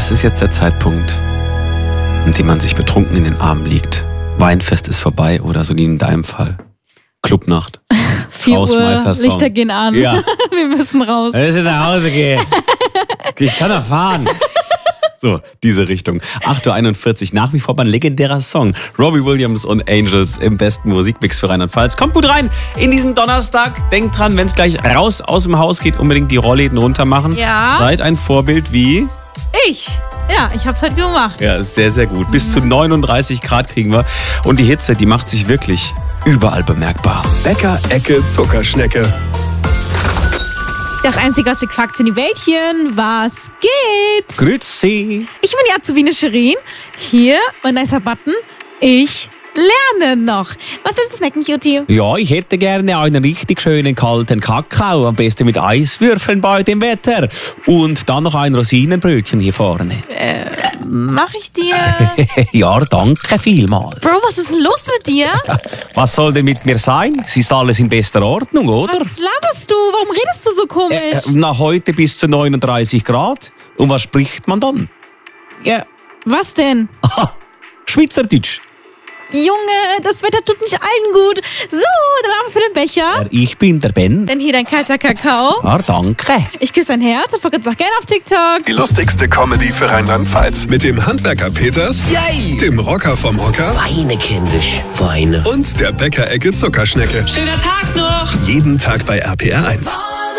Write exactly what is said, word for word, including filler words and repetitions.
Das ist jetzt der Zeitpunkt, in dem man sich betrunken in den Armen liegt. Weinfest ist vorbei oder so wie in deinem Fall. Clubnacht. vier Uhr, Lichter gehen an. Ja. Wir müssen raus. Es ist nach Hause gehen. Ich kann doch fahren. So, diese Richtung. acht Uhr einundvierzig, nach wie vor ein legendärer Song. Robbie Williams und Angels im besten Musikmix für Rheinland-Pfalz. Kommt gut rein in diesen Donnerstag. Denkt dran, wenn es gleich raus aus dem Haus geht, unbedingt die Rollläden runter machen. Ja. Seid ein Vorbild wie... Ich. Ja, ich hab's halt gemacht. Ja, ist sehr, sehr gut. Bis zu neununddreißig Grad kriegen wir. Und die Hitze, die macht sich wirklich überall bemerkbar. Bäcker Ecke Zuckerschnecke. Das einzige Quacks in die Wäldchen. Was geht? Grüezi. Ich bin die Azubine Shirin. Hier, mein nicer Button. Ich lerne noch. Was willst du snacken, Cutie? Ja, ich hätte gerne einen richtig schönen kalten Kakao. Am besten mit Eiswürfeln bei dem Wetter. Und dann noch ein Rosinenbrötchen hier vorne. Äh, mach ich dir? Ja, danke vielmals. Bro, was ist los mit dir? Was soll denn mit mir sein? Es ist alles in bester Ordnung, oder? Was laberst du? Warum redest du so komisch? Äh, äh, na, heute bis zu neununddreißig Grad. Und was spricht man dann? Ja, was denn? Aha, Schweizerdeutsch. Junge, das Wetter tut nicht allen gut. So, dann haben wir für den Becher. Ja, ich bin der Ben. Dann hier dein kalter Kakao. Ja, danke. Ich küsse dein Herz und folge uns auch gerne auf TikTok. Die lustigste Comedy für Rheinland-Pfalz. Mit dem Handwerker Peters, Yay! dem Rocker vom Hocker Weine, kindisch, Weine. und der Bäcker Ecke Zuckerschnecke. Schöner Tag noch! Jeden Tag bei R P R eins.